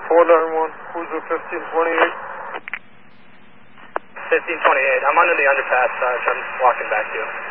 491, Cruiser 1528. 1528, I'm under the underpass, I'm walking back to you.